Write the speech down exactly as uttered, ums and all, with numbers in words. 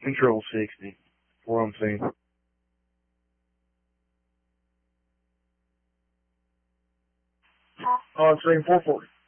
Control sixty. What I'm seeing. Oh, I'm seeing four forty.